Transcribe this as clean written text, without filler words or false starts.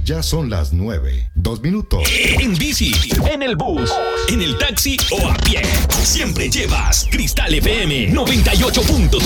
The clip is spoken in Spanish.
Ya son las 9:02. En bici, en el bus, en el taxi o a pie. Siempre llevas Cristal FM 98.3.